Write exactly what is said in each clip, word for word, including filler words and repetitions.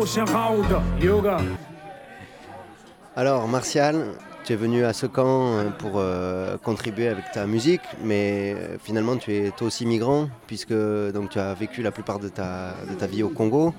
prochain round. Yoga. Alors Martial, tu es venu à ce camp pour euh, contribuer avec ta musique, mais euh, finalement tu es toi aussi migrant, puisque donc, tu as vécu la plupart de ta, de ta vie au Congo.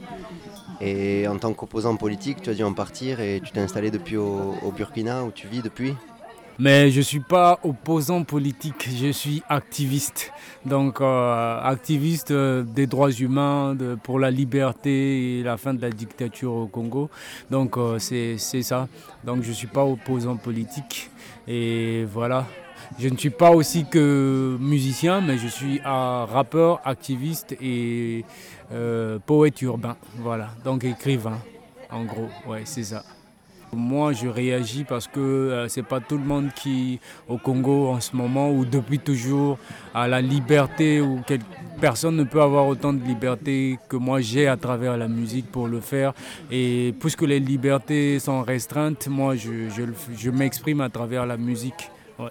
Et en tant qu'opposant politique, tu as dû en partir et tu t'es installé depuis au, au Burkina, où tu vis depuis. Mais je ne suis pas opposant politique, je suis activiste. Donc euh, activiste euh, des droits humains, de, pour la liberté et la fin de la dictature au Congo. Donc euh, c'est, c'est ça. Donc je ne suis pas opposant politique. Et voilà. Je ne suis pas aussi que musicien, mais je suis un rappeur, activiste et euh, poète urbain. Voilà. Donc écrivain, en gros. Ouais, c'est ça. Moi, je réagis parce que euh, c'est pas tout le monde qui, au Congo en ce moment, ou depuis toujours, a la liberté, ou quel, personne ne peut avoir autant de liberté que moi j'ai à travers la musique pour le faire. Et puisque les libertés sont restreintes, moi, je, je, je m'exprime à travers la musique. Ouais.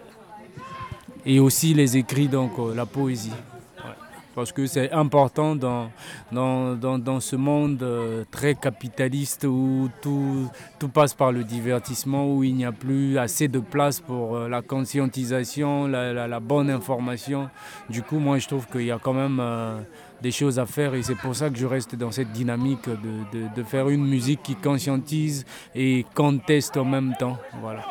Et aussi les écrits, donc euh, la poésie. Parce que c'est important dans, dans, dans, dans ce monde euh, très capitaliste où tout, tout passe par le divertissement, où il n'y a plus assez de place pour euh, la conscientisation, la, la, la bonne information. Du coup, moi, je trouve qu'il y a quand même euh, des choses à faire et c'est pour ça que je reste dans cette dynamique de, de, de faire une musique qui conscientise et conteste en même temps. Voilà.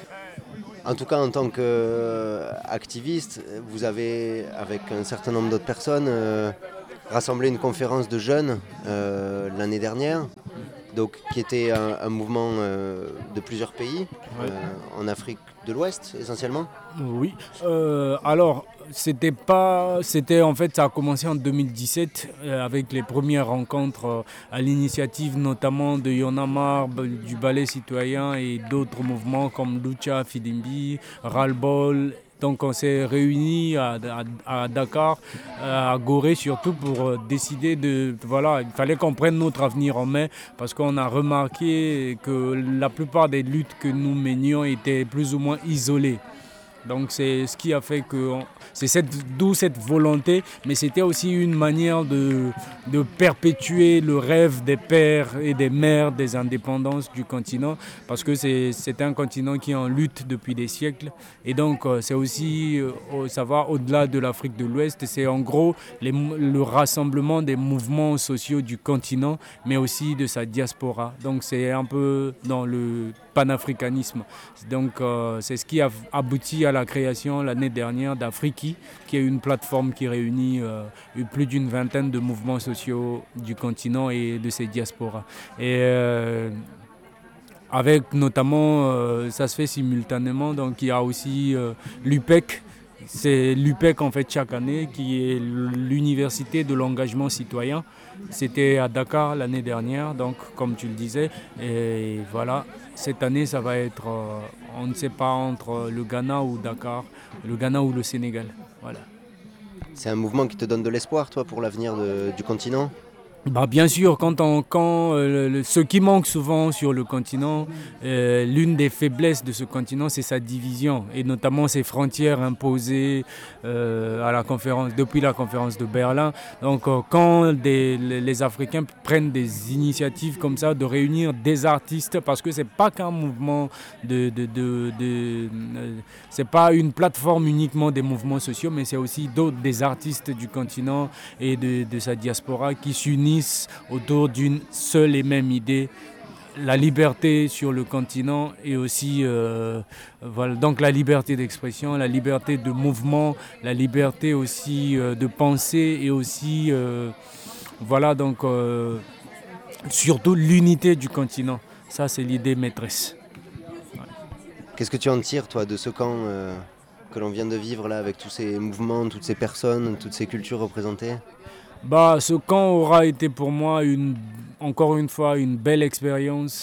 En tout cas, en tant qu'activiste, vous avez, avec un certain nombre d'autres personnes, euh, rassemblé une conférence de jeunes euh, l'année dernière, donc, qui était un, un mouvement euh, de plusieurs pays, ouais. euh, en Afrique de l'Ouest essentiellement. Oui, euh, alors c'était pas, c'était en fait ça a commencé en deux mille dix-sept euh, avec les premières rencontres euh, à l'initiative notamment de Yonamar, du Ballet Citoyen et d'autres mouvements comme Lucha, Fidimbi, Ralbol. Donc on s'est réunis à, à, à Dakar, à Gorée surtout pour décider de, voilà, il fallait qu'on prenne notre avenir en main parce qu'on a remarqué que la plupart des luttes que nous menions étaient plus ou moins isolées. Donc c'est ce qui a fait que c'est cette, d'où cette volonté, mais c'était aussi une manière de, de perpétuer le rêve des pères et des mères des indépendances du continent, parce que c'est, c'est un continent qui est en lutte depuis des siècles. Et donc c'est aussi, ça va au-delà de l'Afrique de l'Ouest, c'est en gros les, le rassemblement des mouvements sociaux du continent, mais aussi de sa diaspora. Donc c'est un peu dans le panafricanisme. Donc euh, c'est ce qui a abouti à la création l'année dernière d'Afriki, qui est une plateforme qui réunit euh, plus d'une vingtaine de mouvements sociaux du continent et de ses diasporas. Et euh, avec notamment, euh, ça se fait simultanément, donc il y a aussi euh, l'U P E C. C'est l'U P E C en fait chaque année, qui est l'université de l'engagement citoyen. C'était à Dakar l'année dernière, donc comme tu le disais. Et voilà, cette année ça va être, euh, on ne sait pas, entre le Ghana ou Dakar, le Ghana ou le Sénégal. Voilà. C'est un mouvement qui te donne de l'espoir, toi, pour l'avenir de, du continent ? Bah bien sûr, quand on, quand, euh, le, ce qui manque souvent sur le continent, euh, l'une des faiblesses de ce continent, c'est sa division, et notamment ses frontières imposées euh, à la conférence, depuis la conférence de Berlin. Donc euh, quand des, les Africains prennent des initiatives comme ça, de réunir des artistes, parce que c'est pas qu'un mouvement de... de, de, de euh, c'est pas une plateforme uniquement des mouvements sociaux, mais c'est aussi d'autres, des artistes du continent et de, de sa diaspora qui s'unissent autour d'une seule et même idée, la liberté sur le continent et aussi euh, voilà, donc la liberté d'expression, la liberté de mouvement, la liberté aussi euh, de penser et aussi euh, voilà donc euh, surtout l'unité du continent. Ça c'est l'idée maîtresse. Ouais. Qu'est-ce que tu en tires toi de ce camp euh, que l'on vient de vivre là avec tous ces mouvements, toutes ces personnes, toutes ces cultures représentées ? Bah, ce camp aura été pour moi une, encore une fois une belle expérience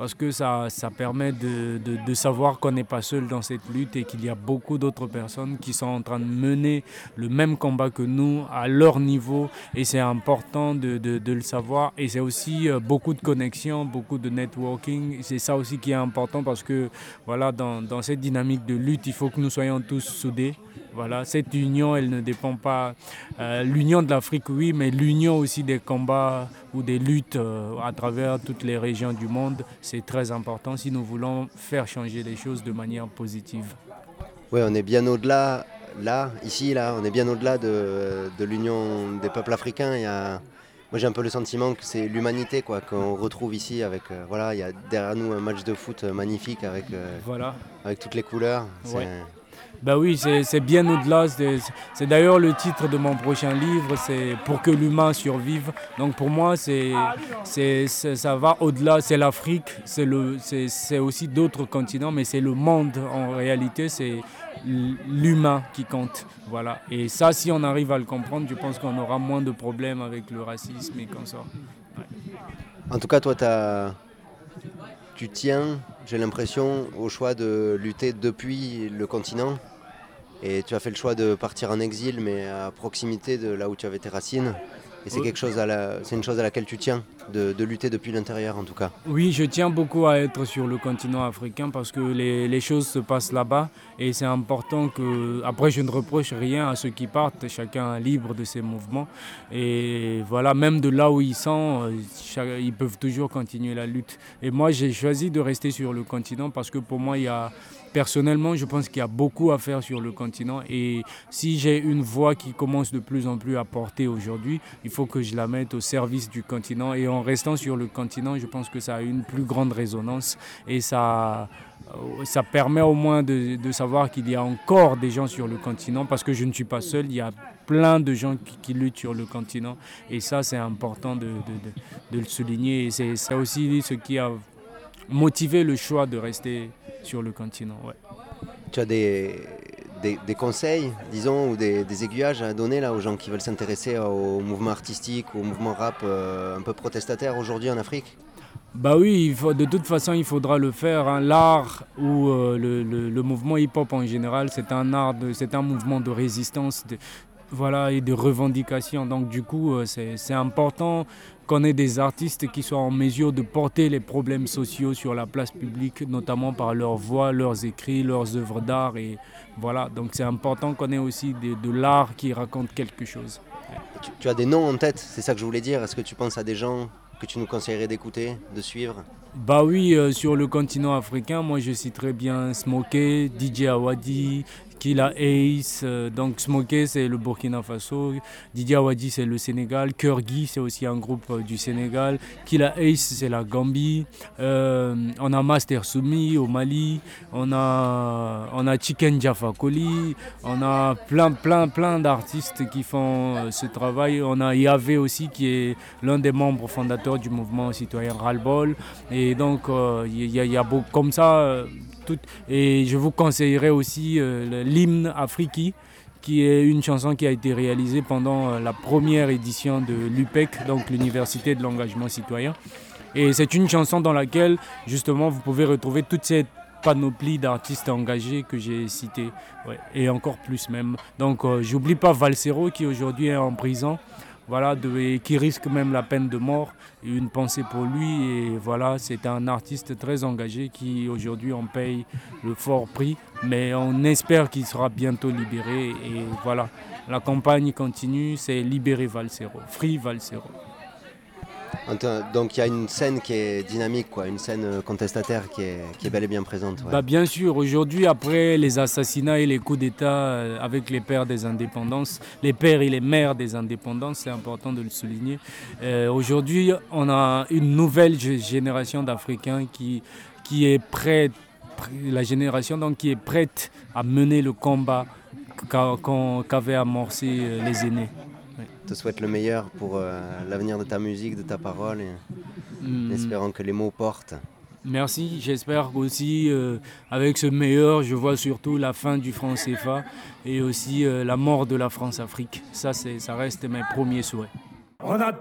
parce que ça, ça permet de, de, de savoir qu'on n'est pas seul dans cette lutte et qu'il y a beaucoup d'autres personnes qui sont en train de mener le même combat que nous à leur niveau, et c'est important de, de, de le savoir. Et c'est aussi beaucoup de connexions, beaucoup de networking. C'est ça aussi qui est important, parce que voilà, dans, dans cette dynamique de lutte, il faut que nous soyons tous soudés. Voilà, cette union, elle ne dépend pas... Euh, l'union de l'Afrique, oui, mais l'union aussi des combats ou des luttes euh, à travers toutes les régions du monde, c'est très important si nous voulons faire changer les choses de manière positive. Oui, on est bien au-delà, là, ici, là, on est bien au-delà de, de l'union des peuples africains. Il y a... Moi, j'ai un peu le sentiment que c'est l'humanité, quoi, qu'on retrouve ici. Avec, euh, voilà, il y a derrière nous un match de foot magnifique avec, euh, voilà. avec toutes les couleurs. C'est... Ouais. Ben oui, c'est, c'est bien au-delà. C'est, c'est d'ailleurs le titre de mon prochain livre, c'est « Pour que l'humain survive ». Donc pour moi, c'est, c'est, c'est, ça va au-delà. C'est l'Afrique, c'est, le, c'est, c'est aussi d'autres continents, mais c'est le monde en réalité, c'est l'humain qui compte. Voilà. Et ça, si on arrive à le comprendre, je pense qu'on aura moins de problèmes avec le racisme et comme ça. Ouais. En tout cas, toi, t'as... tu tiens, j'ai l'impression, au choix de lutter depuis le continent. Et tu as fait le choix de partir en exil, mais à proximité de là où tu avais tes racines. Et c'est, quelque chose à la... c'est une chose à laquelle tu tiens, de, de lutter depuis l'intérieur en tout cas. Oui, je tiens beaucoup à être sur le continent africain parce que les, les choses se passent là-bas. Et c'est important que... Après, je ne reproche rien à ceux qui partent, chacun est libre de ses mouvements. Et voilà, même de là où ils sont, ils peuvent toujours continuer la lutte. Et moi, j'ai choisi de rester sur le continent parce que pour moi, il y a... Personnellement, je pense qu'il y a beaucoup à faire sur le continent, et si j'ai une voix qui commence de plus en plus à porter aujourd'hui, il faut que je la mette au service du continent. Et en restant sur le continent, je pense que ça a une plus grande résonance et ça, ça permet au moins de, de savoir qu'il y a encore des gens sur le continent, parce que je ne suis pas seul, il y a plein de gens qui, qui luttent sur le continent, et ça c'est important de, de, de, de le souligner. Et c'est ça aussi ce qui a motivé le choix de rester sur le continent. Ouais. Tu as des, des, des conseils, disons, ou des, des aiguillages à donner là, aux gens qui veulent s'intéresser au mouvement artistique, au mouvement rap euh, un peu protestataire aujourd'hui en Afrique ? Bah oui, il faut, de toute façon, il faudra le faire. Hein. L'art ou euh, le, le, le mouvement hip-hop en général, c'est un art, de, c'est un mouvement de résistance, de, voilà, et de revendication. Donc du coup, euh, c'est, c'est important qu'on ait des artistes qui soient en mesure de porter les problèmes sociaux sur la place publique, notamment par leur voix, leurs écrits, leurs œuvres d'art. Et voilà, donc c'est important qu'on ait aussi de, de l'art qui raconte quelque chose. Tu, tu as des noms en tête, c'est ça que je voulais dire. Est-ce que tu penses à des gens que tu nous conseillerais d'écouter, de suivre ? Bah oui, euh, sur le continent africain, moi je citerais bien Smokey, D J Awadi, Killa Ace. Euh, donc Smokey c'est le Burkina Faso, D J Awadi c'est le Sénégal, Cœur Guy c'est aussi un groupe euh, du Sénégal, Killa Ace c'est la Gambie, euh, on a Master Soumi au Mali, on a, on a Chicken Jaffa Koli, on a plein plein plein d'artistes qui font euh, ce travail. On a Yahvé aussi qui est l'un des membres fondateurs du mouvement citoyen Ras-le-Bol. Et donc, il euh, y, y a beaucoup comme ça. Euh, tout, et je vous conseillerais aussi euh, l'hymne Afriki, qui est une chanson qui a été réalisée pendant euh, la première édition de l'U P E C, donc l'Université de l'engagement citoyen. Et c'est une chanson dans laquelle, justement, vous pouvez retrouver toute cette panoplie d'artistes engagés que j'ai cités, ouais, et encore plus même. Donc, euh, j'oublie pas Valsero qui aujourd'hui est en prison. Voilà, de, et qui risque même la peine de mort. Et une pensée pour lui. Et voilà, c'est un artiste très engagé qui aujourd'hui en paye le fort prix. Mais on espère qu'il sera bientôt libéré. Et voilà, la campagne continue, c'est libérer Valsero, Free Valsero. Donc il y a une scène qui est dynamique, quoi, une scène contestataire qui est, qui est bel et bien présente. Ouais. Bah bien sûr, aujourd'hui, après les assassinats et les coups d'État euh, avec les pères des indépendances, les pères et les mères des indépendances, c'est important de le souligner. Euh, aujourd'hui, on a une nouvelle génération d'Africains qui, qui est prête, la génération donc, qui est prête à mener le combat qu'a, qu'avaient amorcé les aînés. Je te souhaite le meilleur pour euh, l'avenir de ta musique, de ta parole, et mmh. espérant que les mots portent. Merci, j'espère aussi euh, avec ce meilleur, je vois surtout la fin du franc C F A et aussi euh, la mort de la France-Afrique. Ça, c'est, ça reste mes premiers souhaits. On a